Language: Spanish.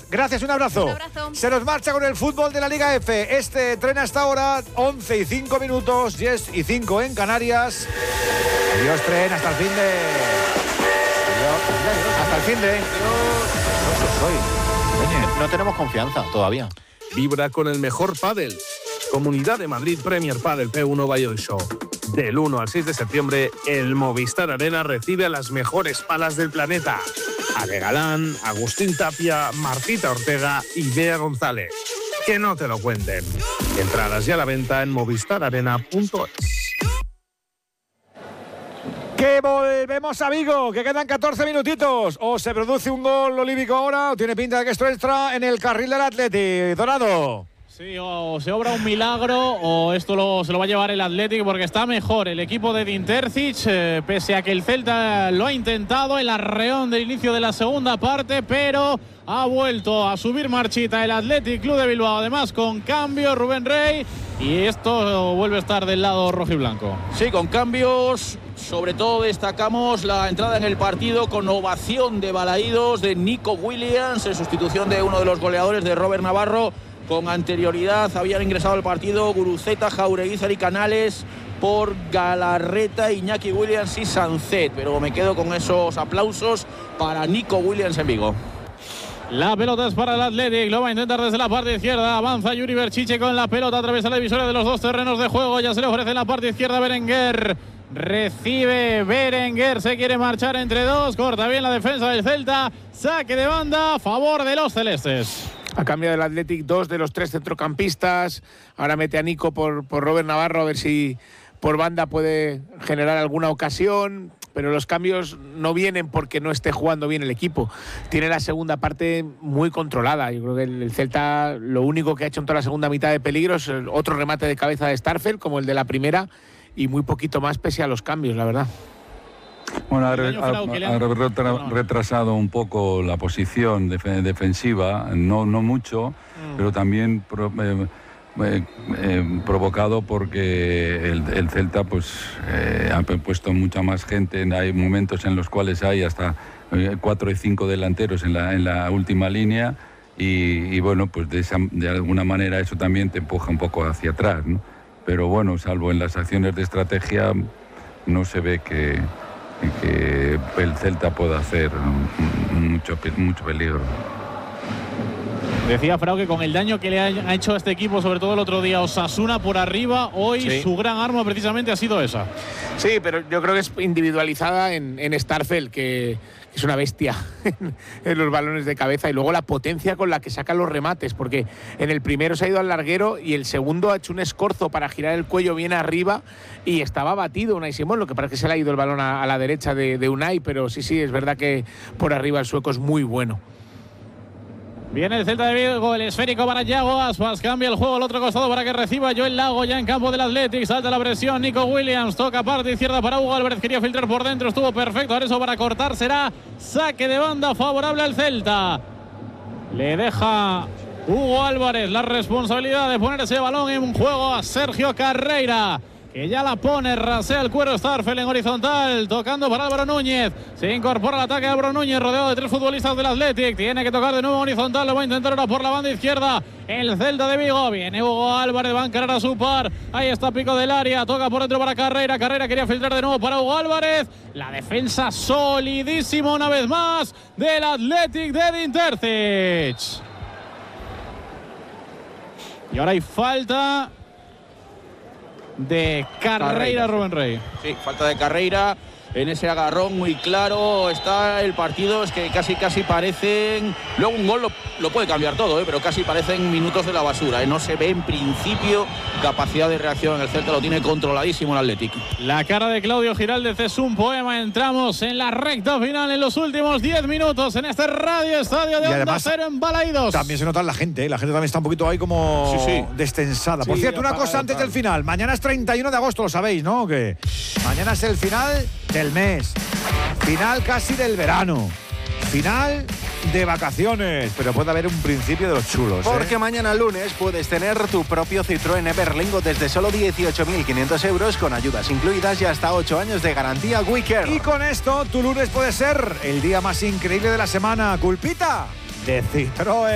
Gracias, un abrazo. Un abrazo. Se nos marcha con el fútbol de la Liga F. Este tren hasta ahora, 11:05, 10:05 en Canarias. Adiós, tren, hasta el fin de... Hasta el fin de... No tenemos confianza todavía. Vibra con el mejor pádel. Comunidad de Madrid Premier Padel P1 Valladolid Show. Del 1 al 6 de septiembre, el Movistar Arena recibe a las mejores palas del planeta. Ale Galán, Agustín Tapia, Marcita Ortega y Bea González. Que no te lo cuenten. Entradas ya a la venta en movistararena.es. Que volvemos a Vigo, que quedan 14 minutitos. O se produce un gol olímpico ahora, o tiene pinta de que esto entra en el carril del Athletic. Dorado. Sí, o se obra un milagro o esto se lo va a llevar el Athletic porque está mejor el equipo de Dinterzic, pese a que el Celta lo ha intentado, el arreón del inicio de la segunda parte, pero ha vuelto a subir marchita el Athletic Club de Bilbao, además con cambio Rubén Rey, y esto vuelve a estar del lado rojiblanco. Sí, con cambios, sobre todo destacamos la entrada en el partido con ovación de balaídos de Nico Williams en sustitución de uno de los goleadores de Robert Navarro. Con anterioridad habían ingresado al partido Guruceta, Jaureguizar y Canales por Galarreta, Iñaki Williams y Sancet. Pero me quedo con esos aplausos para Nico Williams en Vigo. La pelota es para el Athletic, lo va a intentar desde la parte izquierda, avanza Yuri Berchiche con la pelota, atraviesa la divisoria de los dos terrenos de juego, ya se le ofrece en la parte izquierda Berenguer. Recibe Berenguer, se quiere marchar entre dos, corta bien la defensa del Celta, saque de banda a favor de los celestes. Ha cambiado el Athletic 2 de los 3 centrocampistas. Ahora mete a Nico por Robert Navarro a ver si por banda puede generar alguna ocasión. Pero los cambios no vienen porque no esté jugando bien el equipo. Tiene la segunda parte muy controlada. Yo creo que el Celta lo único que ha hecho en toda la segunda mitad de peligro es otro remate de cabeza de Starfelt como el de la primera y muy poquito más pese a los cambios, la verdad. Bueno, ha retrasado un poco la posición defensiva, no mucho, pero también provocado porque el Celta ha puesto mucha más gente. Hay momentos en los cuales hay hasta 4 y 5 delanteros en la última línea y bueno, pues de alguna manera eso también te empuja un poco hacia atrás, ¿no? Pero bueno, salvo en las acciones de estrategia, no se ve que el Celta pueda hacer mucho peligro. Decía Frau que con el daño que le ha hecho a este equipo, sobre todo el otro día Osasuna por arriba, hoy sí, su gran arma precisamente ha sido esa. Sí, pero yo creo que es individualizada en Starfelt, que es una bestia en los balones de cabeza, y luego la potencia con la que saca los remates, porque en el primero se ha ido al larguero y el segundo ha hecho un escorzo para girar el cuello bien arriba y estaba batido Unai Simón, lo que parece que se le ha ido el balón a la derecha de Unai, pero sí, es verdad que por arriba el sueco es muy bueno. Viene el Celta de Vigo, el esférico para Yago Aspas, cambia el juego al otro costado para que reciba Joel Lago ya en campo del Athletic, salta la presión, Nico Williams, toca parte izquierda para Hugo Álvarez, quería filtrar por dentro, estuvo perfecto, ahora eso para cortar será saque de banda favorable al Celta. Le deja Hugo Álvarez la responsabilidad de poner ese balón en juego a Sergio Carreira, que ya la pone, rasea el cuero Starfelt en horizontal, tocando para Álvaro Núñez, se incorpora al ataque de Álvaro Núñez, rodeado de 3 futbolistas del Athletic, tiene que tocar de nuevo horizontal, lo va a intentar ahora por la banda izquierda, el Celta de Vigo, viene Hugo Álvarez, va a encarar a su par, ahí está pico del área, toca por dentro para Carreira quería filtrar de nuevo para Hugo Álvarez, la defensa solidísima una vez más del Athletic de Dinterzic. Y ahora hay falta de Carreira, Rubén Rey. Sí, falta de Carreira. En ese agarrón muy claro está el partido, es que casi parecen, luego un gol lo puede cambiar todo, pero casi parecen minutos de la basura, no se ve en principio capacidad de reacción en el Celta, lo tiene controladísimo el Athletic. La cara de Claudio Giraldez es un poema, entramos en la recta final en los últimos 10 minutos en este Radio Estadio de Onda Cero en Balaídos. También se nota la gente también está un poquito ahí como destensada. Por cierto, una cosa antes del final, mañana es 31 de agosto, lo sabéis, ¿no? Que mañana es el final del mes, final casi del verano, final de vacaciones, pero puede haber un principio de los chulos. Porque mañana lunes puedes tener tu propio Citroën Everlingo desde solo 18.500 euros con ayudas incluidas y hasta 8 años de garantía WeCare. Y con esto tu lunes puede ser el día más increíble de la semana, culpita de Citroën.